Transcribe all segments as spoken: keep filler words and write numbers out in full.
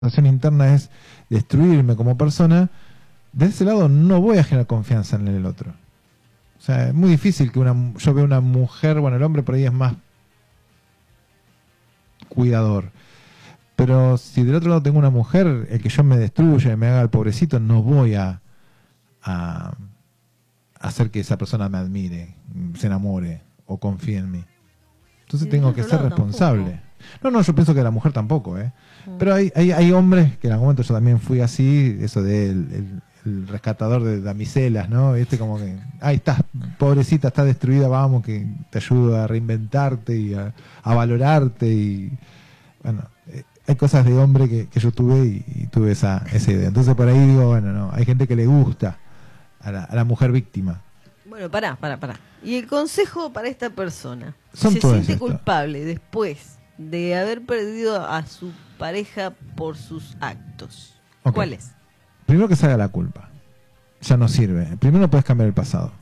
motivación interna es destruirme como persona, de ese lado no voy a generar confianza en el otro. O sea, es muy difícil que una yo vea una mujer, bueno, el hombre por ahí es más cuidador. Pero si del otro lado tengo una mujer, el que yo me destruya y me haga el pobrecito, no voy a, a hacer que esa persona me admire, se enamore o confíe en mí. Entonces tengo que ser responsable. Tampoco. No, no, yo pienso que la mujer tampoco, ¿eh? Mm. Pero hay, hay, hay hombres que en algún momento yo también fui así, eso de el, el, el rescatador de damiselas, ¿no? Este como que, ahí estás, pobrecita, estás destruida, vamos, que te ayudo a reinventarte y a, a valorarte y, bueno, eh, hay cosas de hombre que, que yo tuve y, y tuve esa, esa idea. Entonces por ahí digo, bueno, no, hay gente que le gusta a la, a la mujer víctima. Bueno, pará, pará, pará. Y el consejo para esta persona, Son se siente esto. culpable después de haber perdido a su pareja por sus actos. Okay. ¿Cuál es? Primero que se haga la culpa. Ya no sirve. Primero no puedes cambiar el pasado.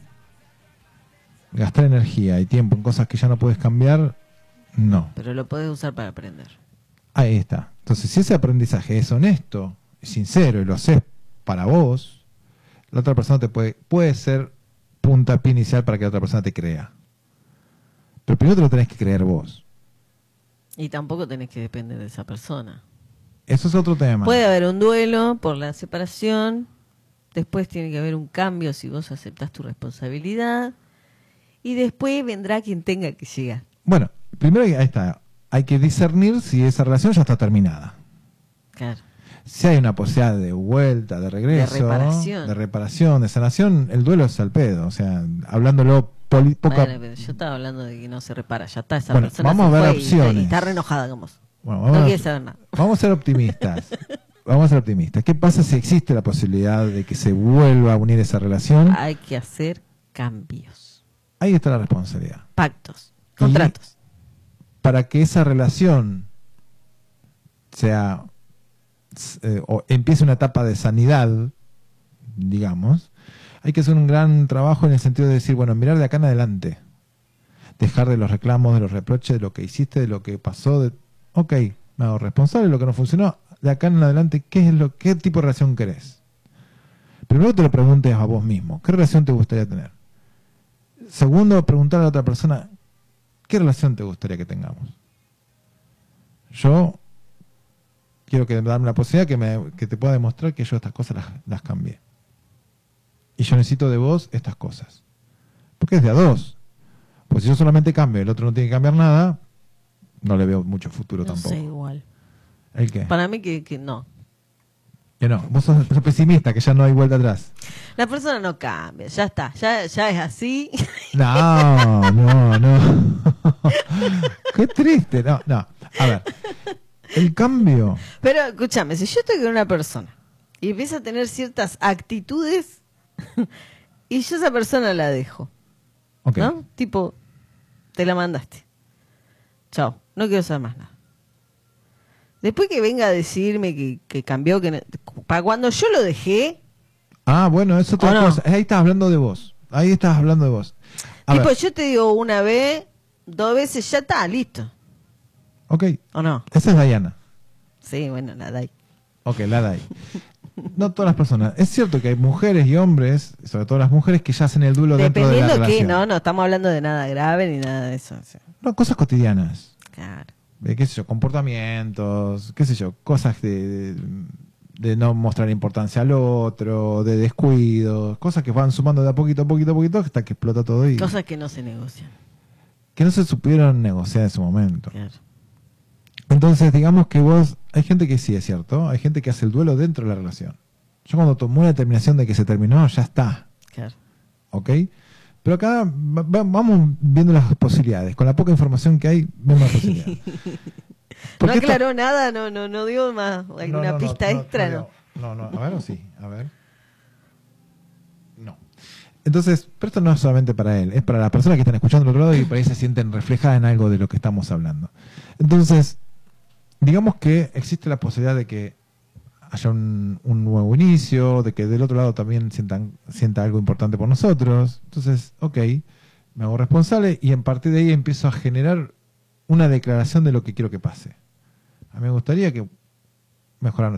Gastar energía y tiempo en cosas que ya no puedes cambiar, no. Pero lo puedes usar para aprender. Ahí está. Entonces, si ese aprendizaje es honesto, sincero y lo haces para vos, la otra persona te puede, puede ser puntapié inicial para que la otra persona te crea. Pero primero te lo tenés que creer vos. Y tampoco tenés que depender de esa persona. Eso es otro tema. Puede haber un duelo por la separación, después tiene que haber un cambio si vos aceptás tu responsabilidad, y después vendrá quien tenga que llegar. Bueno, primero ahí está, hay que discernir si esa relación ya está terminada. Claro. Si hay una posibilidad de vuelta, de regreso, de reparación, de, reparación, de sanación, el duelo es al pedo. O sea, hablándolo poli, poca... Bueno, yo estaba hablando de que no se repara, ya está esa bueno, persona. Vamos a ver opciones. Y está, y está re enojada con vos. Bueno, vamos no a, quiere saber nada. Vamos a ser optimistas. Vamos a ser optimistas. ¿Qué pasa si existe la posibilidad de que se vuelva a unir esa relación? Hay que hacer cambios. Ahí está la responsabilidad. Pactos, contratos. Y para que esa relación sea eh, o empiece una etapa de sanidad, digamos, hay que hacer un gran trabajo en el sentido de decir, bueno, mirar de acá en adelante. Dejar de los reclamos, de los reproches, de lo que hiciste, de lo que pasó, de ok, me hago responsable de lo que no funcionó, de acá en adelante, ¿qué es lo, qué tipo de relación querés? Primero te lo preguntes a vos mismo, ¿qué relación te gustaría tener? Segundo, preguntar a la otra persona, ¿qué relación te gustaría que tengamos? Yo quiero que darme la posibilidad que, me, que te pueda demostrar que yo estas cosas las, las cambié. Y yo necesito de vos estas cosas. Porque es de a dos. Pues si yo solamente cambio y el otro no tiene que cambiar nada, no le veo mucho futuro no tampoco. Sé, igual. ¿El qué? Para mí que, que no. Que no. Vos sos, sos pesimista, que ya no hay vuelta atrás. La persona no cambia, ya está, ya, ya es así. No, no, no. Qué triste. No, no. A ver, el cambio. Pero escúchame, si yo estoy con una persona y empieza a tener ciertas actitudes y yo a esa persona la dejo. Okay. ¿No? Tipo, te la mandaste. Chao, no quiero saber más nada. Después que venga a decirme que, que cambió, que no, para cuando yo lo dejé. Ah, bueno, eso es otra no? cosa. Ahí estás hablando de vos. Ahí estás hablando de vos. A tipo, ver. yo te digo una vez, dos veces, ya está, listo. Ok. ¿O no? Esa es Diana. Sí, bueno, la Dai. Ok, la Dai. No todas las personas. Es cierto que hay mujeres y hombres, sobre todo las mujeres, que ya hacen el duelo dentro de la relación. Dependiendo que, no, no estamos hablando de nada grave ni nada de eso. Sí. No, cosas cotidianas. Claro. De, qué sé yo, comportamientos, qué sé yo, cosas de, de, de no mostrar importancia al otro, de descuidos, cosas que van sumando de a poquito a poquito a poquito hasta que explota todo y cosas que no se negocian. Que no se supieron negociar en su momento. Claro. Entonces, digamos que vos, hay gente que sí, es cierto, hay gente que hace el duelo dentro de la relación. Yo cuando tomé una determinación de que se terminó, ya está. Claro. ¿Ok? Pero acá va, va, vamos viendo las posibilidades. Con la poca información que hay, vemos las posibilidades. No aclaró esta... nada, no, no, no dio más alguna no, no, pista no, extra, no, no. No, no, a ver o sí, a ver. No. Entonces, pero esto no es solamente para él, es para las personas que están escuchando al otro lado y por ahí se sienten reflejadas en algo de lo que estamos hablando. Entonces, digamos que existe la posibilidad de que haya un, un nuevo inicio, de que del otro lado también sientan, sienta algo importante por nosotros. Entonces, ok, me hago responsable y a partir de ahí empiezo a generar una declaración de lo que quiero que pase. A mí me gustaría que mejorar